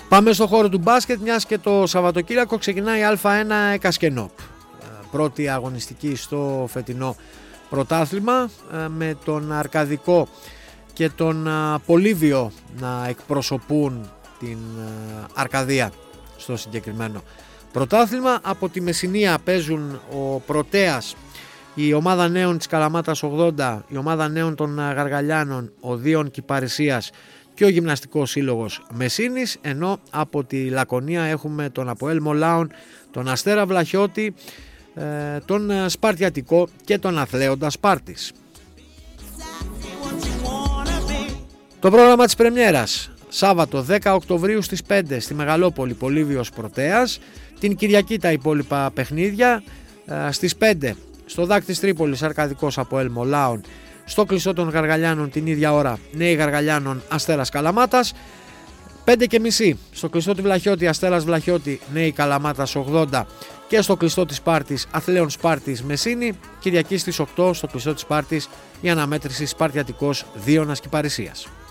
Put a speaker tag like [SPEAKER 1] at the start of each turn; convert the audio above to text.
[SPEAKER 1] Πάμε στο χώρο του μπάσκετ, μιας και το Σαββατοκύριακο ξεκινάει Α1 Εκασκενό. Πρώτη αγωνιστική στο φετινό πρωτάθλημα, με τον Αρκαδικό και τον Πολύβιο να εκπροσωπούν την Αρκαδία στο συγκεκριμένο πρωτάθλημα. Από τη Μεσσηνία παίζουν ο Πρωτέας, η ομάδα νέων της Καλαμάτας 80, η ομάδα νέων των Γαργαλιάνων, ο Δίων Κυπαρισίας και ο Γυμναστικός Σύλλογος Μεσσήνης, ενώ από τη Λακωνία έχουμε τον Αποέλ Μολάων, τον Αστέρα Βλαχιώτη, τον Σπαρτιατικό και τον Αθλέοντα Σπάρτης. Το πρόγραμμα της πρεμιέρας: Σάββατο 10 Οκτωβρίου στις 5 στη Μεγαλόπολη Πολύβιος Πρωτέας, την Κυριακή τα υπόλοιπα παιχνίδια, στις 5 στο Δάκ της Τρίπολης Αρκαδικός Αποέλ Μολάων, στο κλειστό των Γαργαλιάνων την ίδια ώρα Νέοι Γαργαλιάνων Αστέρας Καλαμάτας, 5:30 στο κλειστό του Βλαχιώτη Αστέρας Βλαχιώτη Νέοι Καλαμάτας 80 και στο κλειστό της Σπάρτης Αθλέων Σπάρτης Μεσσήνη. Κυριακή στις 8 στο κλειστό της Σπάρτης η αναμέτρηση Σπαρτιατικός Δίωνας Κυπαρισίας.